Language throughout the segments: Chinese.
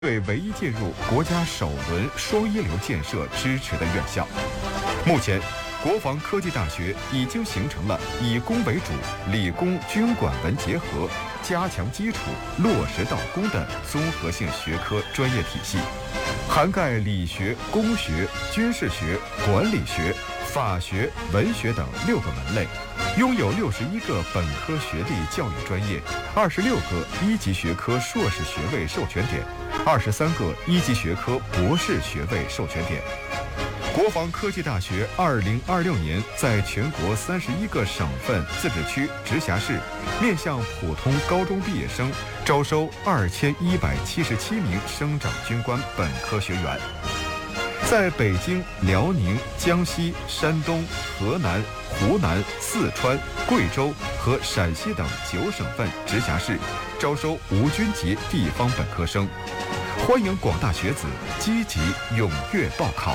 对唯一进入国家首轮双一流建设支持的院校。目前，国防科技大学已经形成了以工为主、理工军管文结合、加强基础、落实到公的综合性学科专业体系，涵盖理学、工学、军事学、管理学、法学、文学等6个门类，拥有61个本科学历教育专业，26个一级学科硕士学位授权点，23个一级学科博士学位授权点。国防科技大学2026年在全国31个省份自治区、直辖市面向普通高中毕业生招收2177名生长军官本科学员。在北京、辽宁、江西、山东、河南、湖南、四川、贵州和陕西等9省份直辖市招收无军籍地方本科生，欢迎广大学子积极踊跃报考。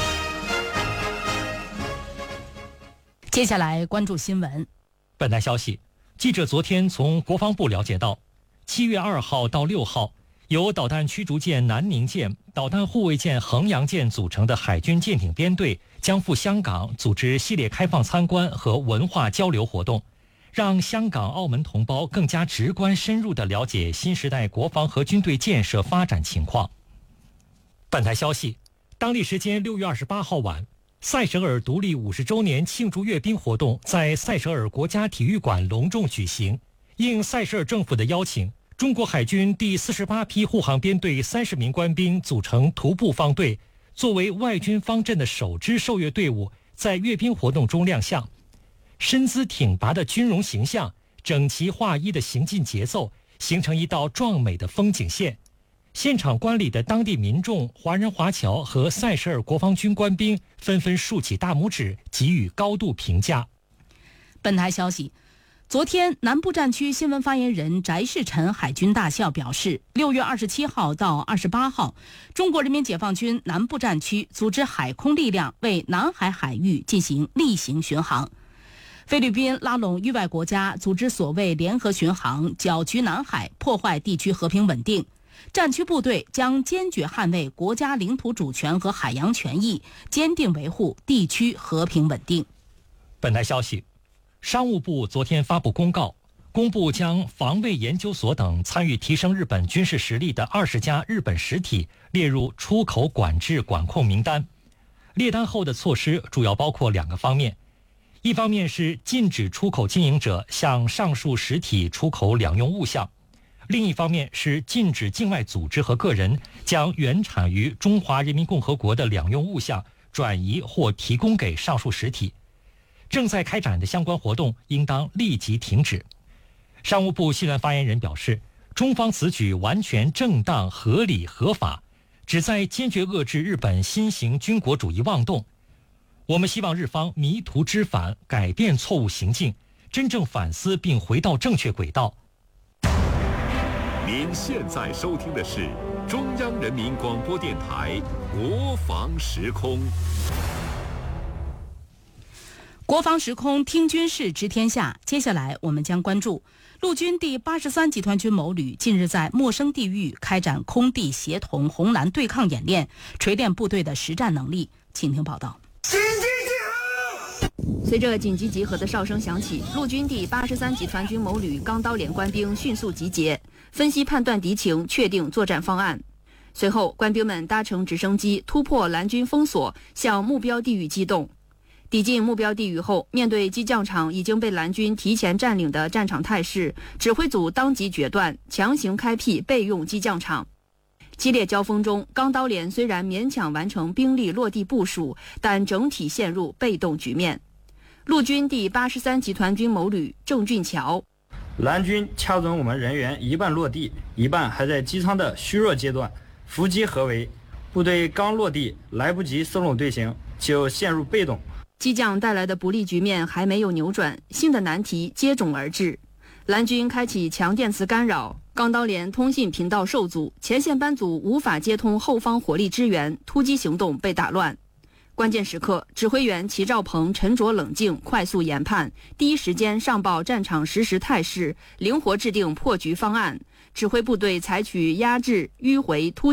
接下来关注新闻。 本台消息，记者昨天从国防部了解到，7月2号到6号，由导弹驱逐舰南宁舰、导弹护卫舰衡阳舰组成的海军舰艇编队将赴香港组织系列开放参观和文化交流活动，让香港、澳门同胞更加直观深入地了解新时代国防和军队建设发展情况。本台消息，当地时间6月28号晚，塞舌尔独立50周年庆祝阅兵活动在塞舌尔国家体育馆隆重举行。应塞舌尔政府的邀请，中国海军第48批护航编队30名官兵组成徒步方队，作为外军方阵的首支受阅队伍，在阅兵活动中亮相。身姿挺拔的军容形象，整齐划一的行进节奏，形成一道壮美的风景线。现场观礼的当地民众、华人华侨和塞舌尔国防军官兵纷纷竖起大拇指，给予高度评价。 本台消息，昨天南部战区新闻发言人翟世臣海军大校表示，6月27号到28号，中国人民解放军南部战区组织海空力量为南海海域进行例行巡航。菲律宾拉拢域外国家组织所谓联合巡航，搅局南海，破坏地区和平稳定。战区部队将坚决捍卫国家领土主权和海洋权益，坚定维护地区和平稳定。 本台消息，商务部昨天发布公告，公布将防卫研究所等参与提升日本军事实力的20家日本实体列入出口管制管控名单。列单后的措施主要包括2个方面，一方面是禁止出口经营者向上述实体出口两用物项，另一方面是禁止境外组织和个人将原产于中华人民共和国的两用物项转移或提供给上述实体。正在开展的相关活动应当立即停止。商务部新闻发言人表示，中方此举完全正当、合理、合法，旨在坚决遏制日本新型军国主义妄动。我们希望日方迷途知返，改变错误行径，真正反思并回到正确轨道。 您现在收听的是中央人民广播电台国防时空。 国防时空听军事知天下，接下来我们将关注陆军第83集团军某旅近日在陌生地域开展空地协同红蓝对抗演练，锤炼部队的实战能力。请听报道。 随着紧急集合的哨声响起，陆军第83集团军某旅钢刀连官兵迅速集结，分析判断敌情，确定作战方案。随后，官兵们搭乘直升机突破蓝军封锁，向目标地域机动。抵近目标地域后，面对机降场已经被蓝军提前占领的战场态势，指挥组当即决断，强行开辟备用机降场。激烈交锋中，钢刀连虽然勉强完成兵力落地部署，但整体陷入被动局面。陆军第83集团军某旅郑俊桥， 蓝军掐准我们人员一半落地，一半还在机舱的虚弱阶段，伏击合围，部队刚落地，来不及收拢队形，就陷入被动。 机降带来的不利局面还没有扭转，新的难题接踵而至。蓝军开启强电磁干扰，钢刀连通信频道受阻，前线班组无法接通后方火力支援，突击行动被打乱。关键时刻，指挥员齐兆鹏沉着冷静，快速研判，第一时间上报战场实时态势，灵活制定破局方案，指挥部队采取压制、迂回、突